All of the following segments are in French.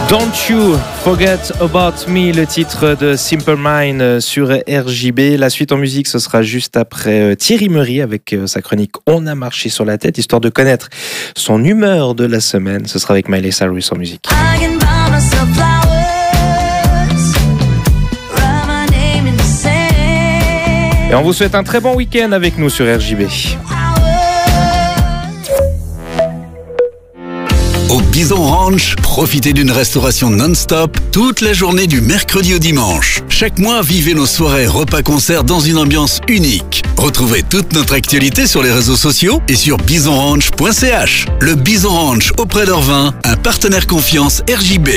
Don't You Forget About Me, le titre de Simple Mind sur RJB. La suite en musique, ce sera juste après Thierry Meury avec sa chronique On a marché sur la tête, histoire de connaître son humeur de la semaine. Ce sera avec Miley Cyrus en musique. Et on vous souhaite un très bon week-end avec nous sur RJB. Au Bison Ranch, profitez d'une restauration non-stop toute la journée du mercredi au dimanche. Chaque mois, vivez nos soirées repas-concerts dans une ambiance unique. Retrouvez toute notre actualité sur les réseaux sociaux et sur bisonranch.ch. Le Bison Ranch auprès d'Orvin, un partenaire confiance RJB.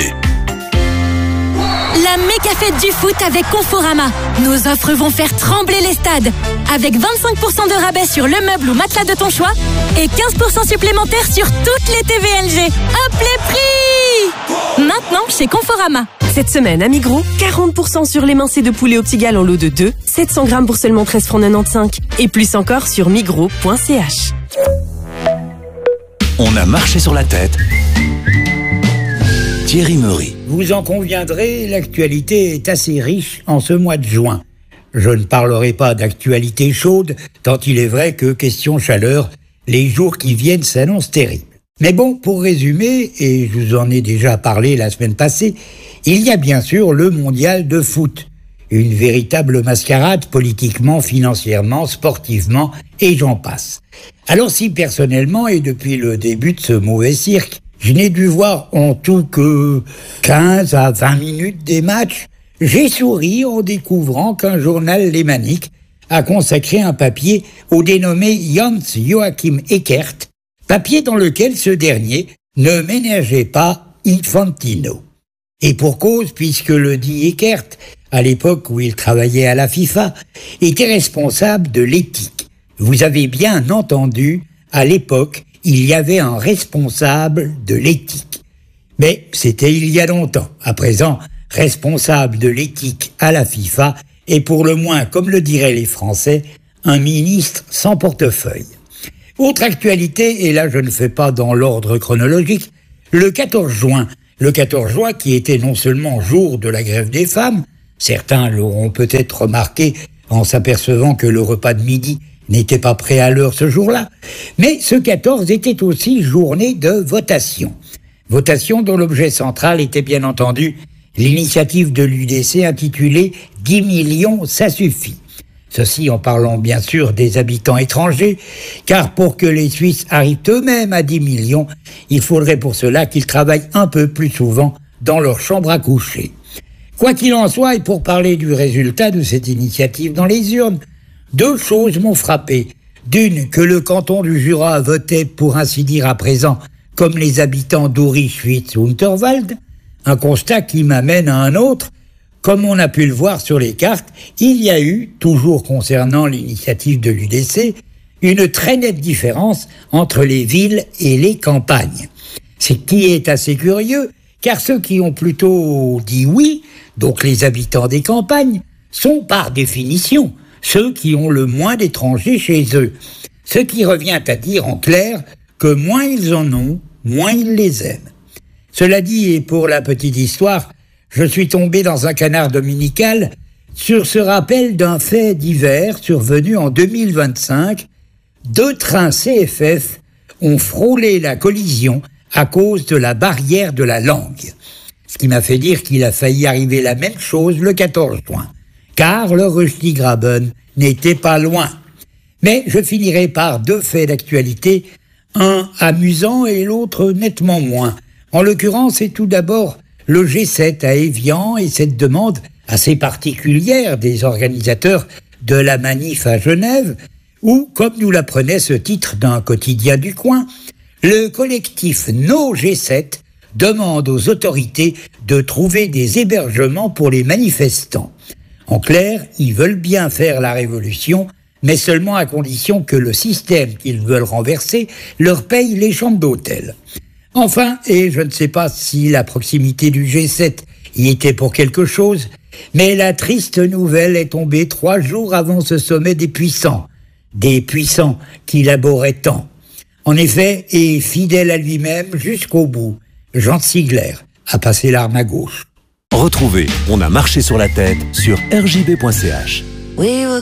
La méga fête du foot avec Conforama. Nos offres vont faire trembler les stades. Avec 25% de rabais sur le meuble ou matelas de ton choix et 15% supplémentaires sur toutes les TV LG. Hop les prix! Maintenant chez Conforama. Cette semaine à Migros, 40% sur l'émincé de poulet au petit gal en lot de 2, 700 grammes pour seulement 13,95 €. Et plus encore sur migros.ch. On a marché sur la tête. Thierry Meury. Vous en conviendrez, l'actualité est assez riche en ce mois de juin. Je ne parlerai pas d'actualité chaude, tant il est vrai que, question chaleur, les jours qui viennent s'annoncent terribles. Mais bon, pour résumer, et je vous en ai déjà parlé la semaine passée, il y a bien sûr le mondial de foot. Une véritable mascarade politiquement, financièrement, sportivement, et j'en passe. Alors si personnellement, et depuis le début de ce mauvais cirque, je n'ai dû voir en tout que 15 à 20 minutes des matchs, j'ai souri en découvrant qu'un journal lémanique a consacré un papier au dénommé Hans Joachim Eckert, papier dans lequel ce dernier ne ménageait pas Infantino. Et pour cause, puisque le dit Eckert, à l'époque où il travaillait à la FIFA, était responsable de l'éthique. Vous avez bien entendu, à l'époque, il y avait un responsable de l'éthique. Mais c'était il y a longtemps. À présent, responsable de l'éthique à la FIFA est pour le moins, comme le diraient les Français, un ministre sans portefeuille. Autre actualité, et là je ne fais pas dans l'ordre chronologique, le 14 juin. Le 14 juin qui était non seulement jour de la grève des femmes, certains l'auront peut-être remarqué en s'apercevant que le repas de midi n'était pas prêt à l'heure ce jour-là, mais ce 14 était aussi journée de votation. Votation dont l'objet central était bien entendu l'initiative de l'UDC intitulée « 10 millions, ça suffit ». Ceci en parlant bien sûr des habitants étrangers, car pour que les Suisses arrivent eux-mêmes à 10 millions, il faudrait pour cela qu'ils travaillent un peu plus souvent dans leur chambre à coucher. Quoi qu'il en soit, et pour parler du résultat de cette initiative dans les urnes, deux choses m'ont frappé. D'une, que le canton du Jura votait pour ainsi dire à présent comme les habitants d'Uri, Schwyz ou Unterwald. Un constat qui m'amène à un autre. Comme on a pu le voir sur les cartes, il y a eu, toujours concernant l'initiative de l'UDC, une très nette différence entre les villes et les campagnes. Ce qui est assez curieux, car ceux qui ont plutôt dit oui, donc les habitants des campagnes, sont par définition ceux qui ont le moins d'étrangers chez eux. Ce qui revient à dire en clair que moins ils en ont, moins ils les aiment. Cela dit, et pour la petite histoire, je suis tombé dans un canard dominical sur ce rappel d'un fait divers survenu en 2025. 2 trains CFF ont frôlé la collision à cause de la barrière de la langue. Ce qui m'a fait dire qu'il a failli arriver la même chose le 14 juin. Car le Rösti-Graben n'était pas loin. Mais je finirai par 2 faits d'actualité, un amusant et l'autre nettement moins. En l'occurrence, c'est tout d'abord le G7 à Évian et cette demande assez particulière des organisateurs de la manif à Genève, où, comme nous l'apprenait ce titre d'un quotidien du coin, le collectif No G7 demande aux autorités de trouver des hébergements pour les manifestants. En clair, ils veulent bien faire la révolution, mais seulement à condition que le système qu'ils veulent renverser leur paye les chambres d'hôtel. Enfin, et je ne sais pas si la proximité du G7 y était pour quelque chose, mais la triste nouvelle est tombée 3 jours avant ce sommet des puissants qui laboraient tant. En effet, et fidèle à lui-même jusqu'au bout, Jean Ziegler à passer l'arme à gauche. Retrouvez On a marché sur la tête sur rjb.ch. We were